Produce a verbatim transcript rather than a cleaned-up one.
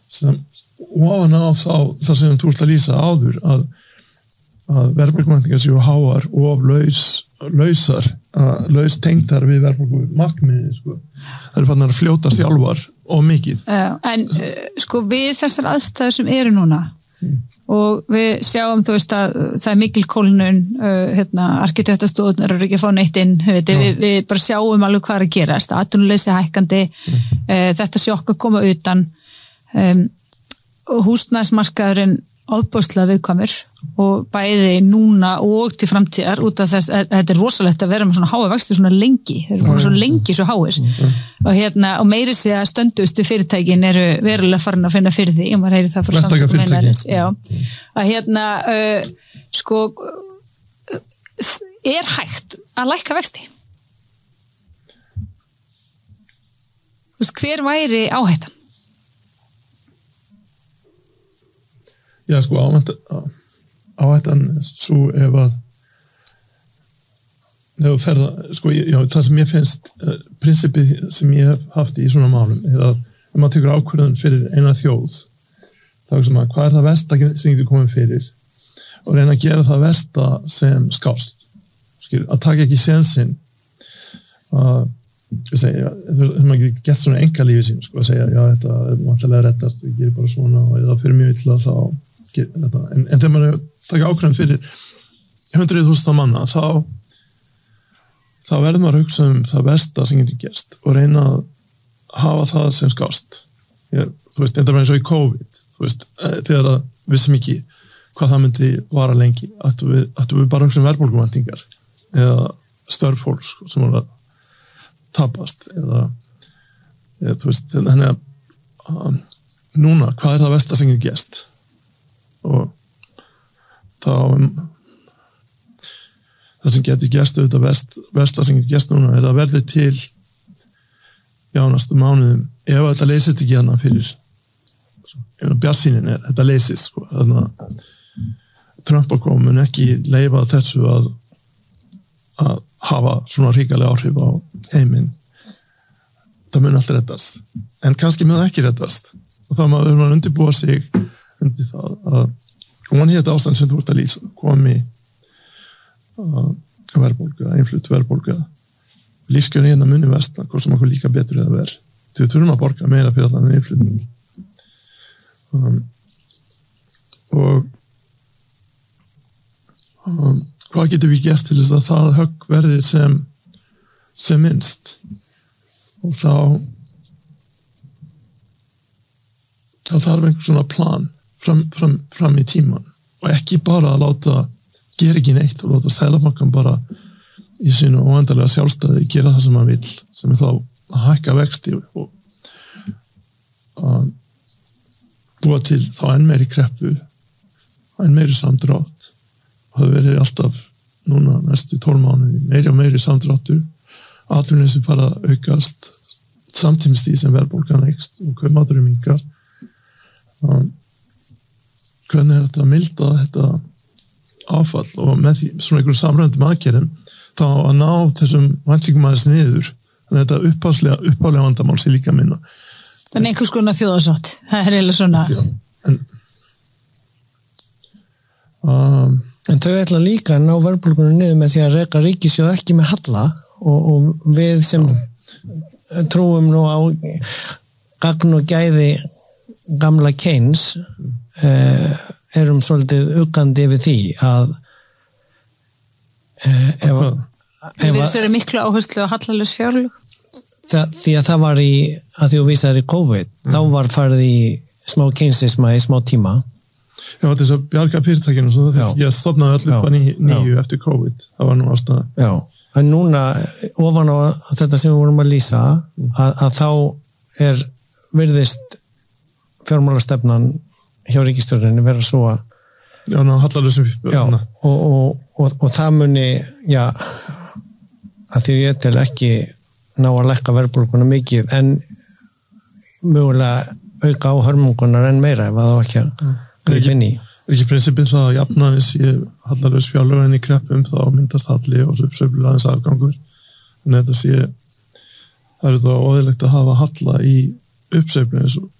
sem ofan á þá það sem þú ert að lýsa áður að, að verðbólguvæntingar séu háar og laus, lausar að laus tengdar við verðbólgu markmiði sko. Það eru fannar að fljóta sjálfar og mikið. Uh, en uh, sko við þessar aðstæður sem eru núna mm. og við sjáum þú veist að það er mikil kólnun uh, hérna, arkitektastofurnar eru ekki að fá neitt inn við, við, við bara sjáum alveg hvað er að gerast atvinnuleysi hækkandi mm. uh, þetta sjokk að koma utan um, húsnæðismarkaðurinn ofboðslega viðkvæmur og bæði núna og til framtíðar út af þess að þetta er rosalegt að vera með svona háa vexti svona lengi, þeir eru svona svo lengi svo háir mm. og hérna og meiri sé að stöndustu fyrirtækin eru verulega farin að finna fyrir því, ég var heyri það fyrir samtökum einarins, já, að hérna uh, sko er hægt að lækka vexti? Þú veist, hver væri áhættan? Já, sko, áhættan svo ef að ef að ferða, sko, já, það sem ég finnst uh, prinsipið sem ég hef haft í svona málum er að ef maður tekur ákvörðun fyrir eina þjóð þá er sem að hvað er það versta sem getur komið fyrir og reyna að gera það versta sem skást, skil, að taka ekki sénsinn að ég segja, þegar maður getur gert svona engalífi sín, sko, að segja, já, þetta er vantilega reddast, ég gerir bara svona og eða fyrir mjög illa þá Þetta. En, en þegar maður taka ákveðin fyrir hundruð þúsund manna þá, þá verður maður að hugsa um það versta sem getur gerst og reyna að hafa það sem skást ég, þú veist, þetta var eins og í COVID þú veist, þegar að við vissum ekki hvað það myndi vara lengi ættum við, ættum við bara að hugsa um verðbólguvæntingar eða störf fólks sem voru að tapast eða, eða þú veist, þannig að um, núna, hvað er það versta sem getur gerst og þá um, það sem getur gerst auðvitað vest, versta sem getur gerst núna er að verði til já, næstu mánuðum ef þetta leysist ekki hana fyrir ef bjarsýnin er, þetta leysist sko, þannig að Trump og komun ekki leyfa þessu að að hafa svona ríkalega áhrif á heiminn það mun allt reddast en kannski mun ekki reddast og þá maður maður undirbúa sig undir það að hún hétt ástand sem þú ert að lýsa komi að verðbólga, einflutt verðbólga lífskjörn hérna muni versna hvort sem okkur líka betur eða verð því við þurfum að borga meira fyrir þannig einflutning um, og um, hvað getum við gert til þess að það högg verði sem sem minnst og þá þá þarf einhver svona plan Fram, fram, fram í tíman og ekki bara að láta gera ekki neitt og láta Seðlabankann bara í sínu óendanlega sjálfstæði gera það sem hann vill sem er þá að hækka vexti og að búa til þá enn meiri kreppu enn meiri samdrátt og það verið alltaf núna næstu tólf mánuði meiri og meiri samdráttur atvinnuleysi bara aukast samtímis því sem verðbólgan eykst og kaupmátturinn minnkar og hvernig er þetta að milda þetta áfall og með því svona einhverjum samrændum aðgerðum þá að ná þessum væntingum aðeins niður þannig að þetta uppáðslega, uppáðlega vandamál sé líka minna. Þannig einhvers konar þjóðarsátt, það er eiginlega svona. En, um, en þau ætla líka að ná verðbólgunum niður með því að reka ríkissjóð ekki með halla og, og við sem já. Trúum nú á gagn og gæði gamla Keynes Uh, erum svolítið uggandi yfir því að uh, ef Við erum miklu áherslu á hallarlaus fjárlög það, því að það var í að því að vísaður í COVID mm. þá var farið í smá Keynesisma í smá tíma Já, þess að bjarga fyrirtækinu svo þegar ég stofnaði allir upp að ný, nýju já. Eftir COVID það var nú ástæða Já, en núna ofan á þetta sem við vorum að lýsa mm. að, að þá er virðist fjármálastefnan hjá ríkisstjórninni vera svo að já, ná, hallarlausum já, og, og, og, og það muni já, að því ég tel ekki ná að lækka verðbólguna mikið en mögulega auka á hörmungunar en meira ef það var ekki að gripa inn í. Er ekki prinsipið það að jafnaðis í hallarlaus fjárlög en í kreppum þá myndast halli og svo uppsveiflu aðeins afgangur en þetta sé það er þá óðurlegt að hafa halla í uppsveiflu eins og